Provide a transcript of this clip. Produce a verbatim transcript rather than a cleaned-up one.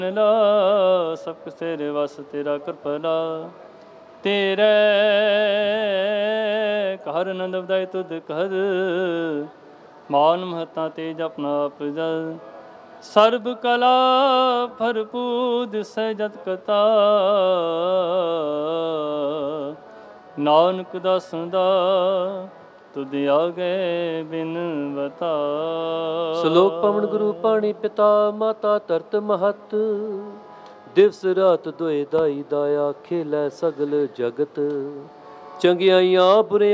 ਲਾ ਸਭ ਕੁਛ ਤੇਰੇ ਵਸ ਤੇਰਾ ਕਿਰਪਾਲਾ ਤੇਰੇ ਘਰ ਆਨੰਦ ਵਧਾਏ ਤੁਧ ਕਰ ਮਾਨ ਮਹਤਾ ਤੇ ਜਪਨਾ ਆਪ ਜਲ ਸਰਬ ਕਲਾ ਭਰਪੂਰ ਸਹਿਜਤ ਕਤਾ ਨਾਨਕ ਦਾਸਾਂ ਦਾ ਤੁਧ ਆਗੇ ਬਿਨ ਬਤਾ। ਸ਼ਲੋਕ ਪਵਨ ਗੁਰੂ ਪਾਣੀ ਪਿਤਾ ਮਾਤਾ ਧਰਤ ਮਹਤ ਦਿਵਸ ਰਾਤ ਦੁਇ ਦਾਈ ਦਾਇਆ ਖੇਲੇ ਸਗਲ ਜਗਤ ਚੰਗਿਆਈਆਂ ਬੁਰੇ